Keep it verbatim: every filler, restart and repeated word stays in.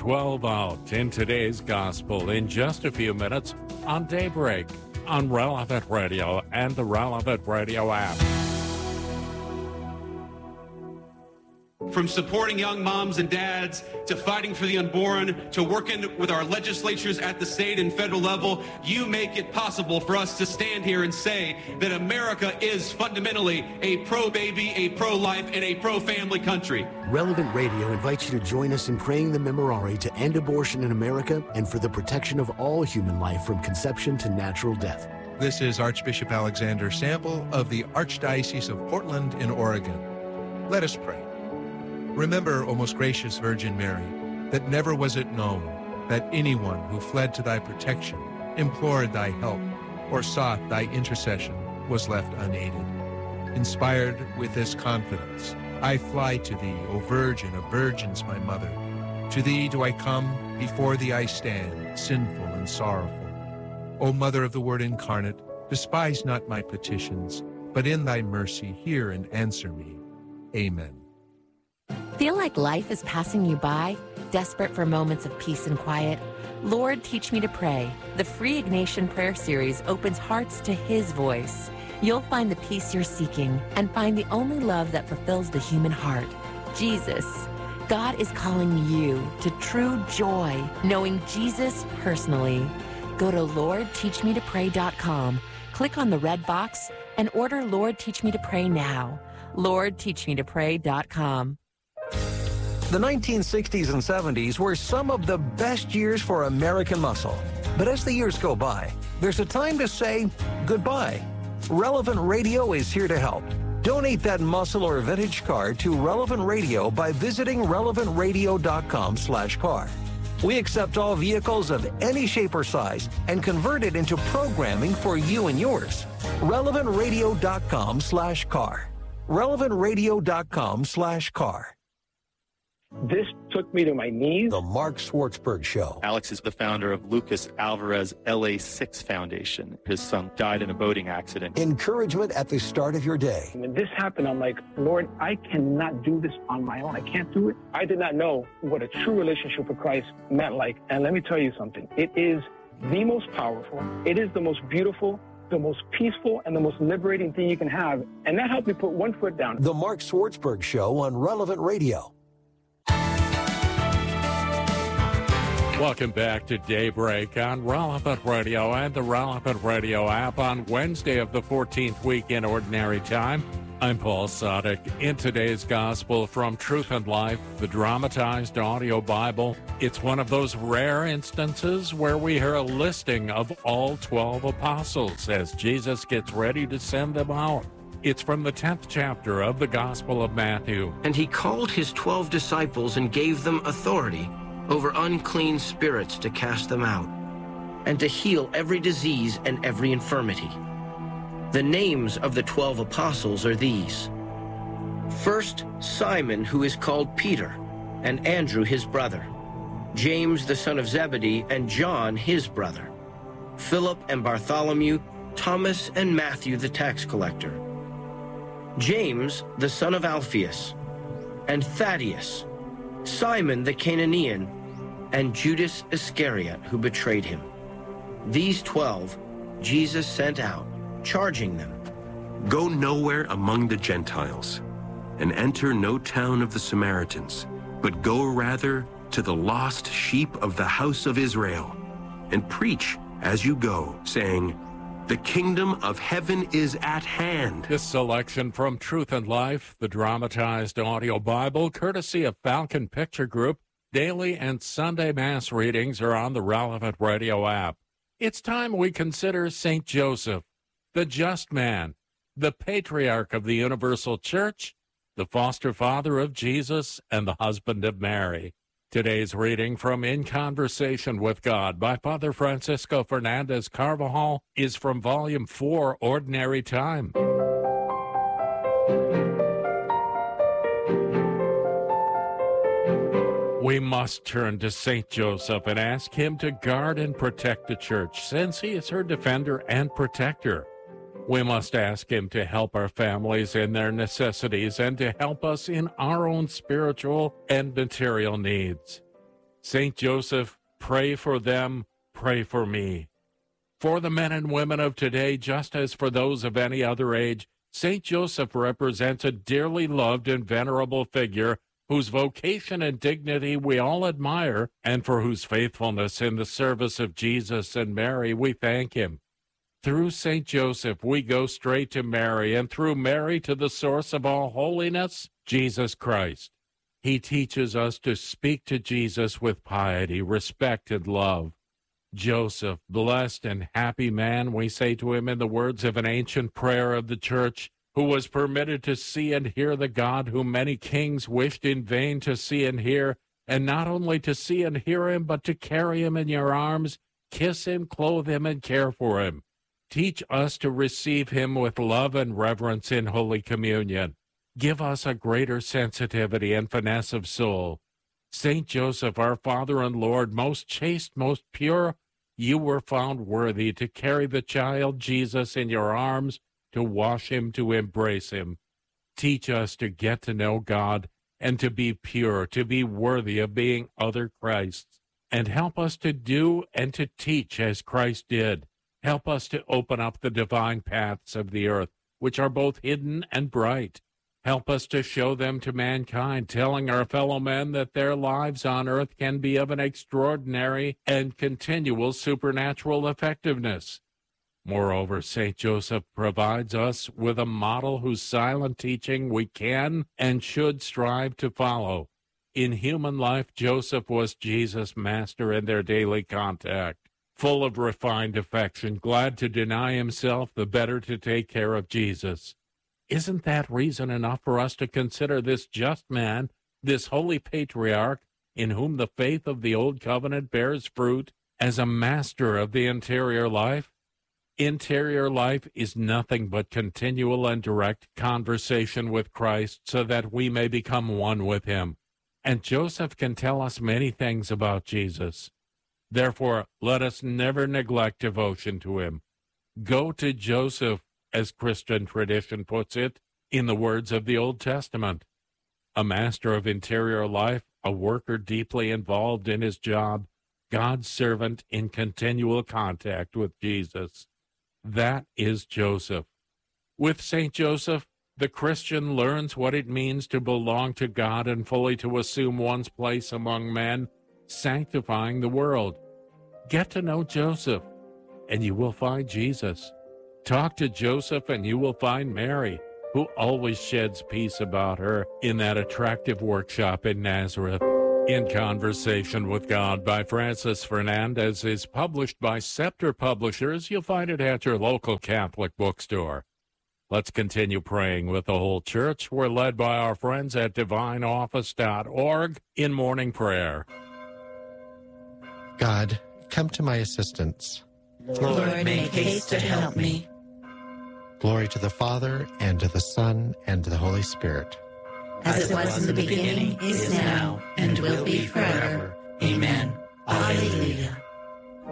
twelve out in today's gospel in just a few minutes on Daybreak on Relevant Radio and the Relevant Radio app. From supporting young moms and dads to fighting for the unborn to working with our legislatures at the state and federal level, you make it possible for us to stand here and say that America is fundamentally a pro-baby, a pro-life, and a pro-family country. Relevant Radio invites you to join us in praying the Memorare to end abortion in America and for the protection of all human life from conception to natural death. This is Archbishop Alexander Sample of the Archdiocese of Portland in Oregon. Let us pray. Remember, O most gracious Virgin Mary, that never was it known that anyone who fled to thy protection, implored thy help, or sought thy intercession was left unaided. Inspired with this confidence, I fly to thee, O Virgin of Virgins, my mother. To thee do I come, before thee I stand, sinful and sorrowful. O Mother of the Word incarnate, despise not my petitions, but in thy mercy hear and answer me. Amen. Feel like life is passing you by? Desperate for moments of peace and quiet? Lord, Teach Me to Pray. The free Ignatian Prayer Series opens hearts to His voice. You'll find the peace you're seeking and find the only love that fulfills the human heart, Jesus. God is calling you to true joy, knowing Jesus personally. Go to Lord Teach Me to Pray dot com, click on the red box, and order Lord Teach Me to Pray now. Lord Teach Me to Pray dot com. The nineteen sixties and seventies were some of the best years for American muscle. But as the years go by, there's a time to say goodbye. Relevant Radio is here to help. Donate that muscle or vintage car to Relevant Radio by visiting relevant radio dot com slash car. We accept all vehicles of any shape or size and convert it into programming for you and yours. relevant radio dot com slash car. relevant radio dot com slash car. This took me to my knees. The Mark Schwartzberg Show. Alex is the founder of Lucas Alvarez L A six Foundation. His son died in a boating accident. Encouragement at the start of your day. When this happened, I'm like, Lord, I cannot do this on my own. I can't do it. I did not know what a true relationship with Christ meant like. And let me tell you something. It is the most powerful. It is the most beautiful, the most peaceful, and the most liberating thing you can have. And that helped me put one foot down. The Mark Schwartzberg Show on Relevant Radio. Welcome back to Daybreak on Relevant Radio and the Relevant Radio app on Wednesday of the fourteenth week in Ordinary Time. I'm Paul Sadek. In today's Gospel from Truth and Life, the dramatized audio Bible, it's one of those rare instances where we hear a listing of all twelve apostles as Jesus gets ready to send them out. It's from the tenth chapter of the Gospel of Matthew. And he called his twelve disciples and gave them authority over unclean spirits to cast them out, and to heal every disease and every infirmity. The names of the twelve apostles are these. First, Simon, who is called Peter, and Andrew his brother, James the son of Zebedee, and John his brother, Philip and Bartholomew, Thomas and Matthew the tax collector, James the son of Alphaeus, and Thaddeus, Simon the Canaanian, and Judas Iscariot, who betrayed him. These twelve Jesus sent out, charging them, Go nowhere among the Gentiles, and enter no town of the Samaritans, but go rather to the lost sheep of the house of Israel, and preach as you go, saying, The kingdom of heaven is at hand. This selection from Truth and Life, the dramatized audio Bible, courtesy of Falcon Picture Group. Daily and Sunday Mass readings are on the Relevant Radio app. It's time we consider Saint Joseph, the just man, the patriarch of the Universal Church, the foster father of Jesus, and the husband of Mary. Today's reading from In Conversation with God by Father Francisco Fernandez Carvajal is from Volume four, Ordinary Time. We must turn to Saint Joseph and ask him to guard and protect the Church, since he is her defender and protector. We must ask him to help our families in their necessities and to help us in our own spiritual and material needs. Saint Joseph, pray for them, pray for me. For the men and women of today, just as for those of any other age, Saint Joseph represents a dearly loved and venerable figure whose vocation and dignity we all admire, and for whose faithfulness in the service of Jesus and Mary we thank him. Through Saint Joseph, we go straight to Mary, and through Mary to the source of all holiness, Jesus Christ. He teaches us to speak to Jesus with piety, respect, and love. Joseph, blessed and happy man, we say to him in the words of an ancient prayer of the Church, who was permitted to see and hear the God whom many kings wished in vain to see and hear, and not only to see and hear him, but to carry him in your arms, kiss him, clothe him, and care for him. Teach us to receive him with love and reverence in Holy Communion. Give us a greater sensitivity and finesse of soul. Saint Joseph, our Father and Lord, most chaste, most pure, you were found worthy to carry the child Jesus in your arms, to wash him, to embrace him. Teach us to get to know God and to be pure, to be worthy of being other Christs, and help us to do and to teach as Christ did. Help us to open up the divine paths of the earth, which are both hidden and bright. Help us to show them to mankind, telling our fellow men that their lives on earth can be of an extraordinary and continual supernatural effectiveness. Moreover, Saint Joseph provides us with a model whose silent teaching we can and should strive to follow. In human life, Joseph was Jesus' master in their daily contact, full of refined affection, glad to deny himself the better to take care of Jesus. Isn't that reason enough for us to consider this just man, this holy patriarch, in whom the faith of the Old Covenant bears fruit, as a master of the interior life? Interior life is nothing but continual and direct conversation with Christ so that we may become one with him. And Joseph can tell us many things about Jesus. Therefore, let us never neglect devotion to him. Go to Joseph, as Christian tradition puts it, in the words of the Old Testament. A master of interior life, a worker deeply involved in his job, God's servant in continual contact with Jesus. That is Joseph. With Saint Joseph, the Christian learns what it means to belong to God and fully to assume one's place among men, sanctifying the world. Get to know Joseph, and you will find Jesus. Talk to Joseph, and you will find Mary, who always sheds peace about her in that attractive workshop in Nazareth. In Conversation with God by Francis Fernandez is published by Scepter Publishers. You'll find it at your local Catholic bookstore. Let's continue praying with the whole church. We're led by our friends at divine office dot org in morning prayer. God, come to my assistance. Lord, make haste to help me. Glory to the Father, and to the Son, and to the Holy Spirit. As it was in the beginning, is now, and will be forever. Amen. Alleluia.